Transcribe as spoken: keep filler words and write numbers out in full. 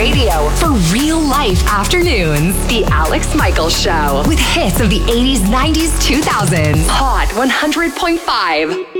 radio for real life afternoons. The Alex Michaels Show with hits of the eighties, nineties, two thousands. Hot one hundred point five.